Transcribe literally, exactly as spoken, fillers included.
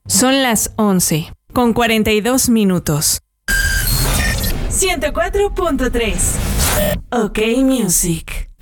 Son las once, con cuarenta y dos minutos. ciento cuatro punto tres. OK Music.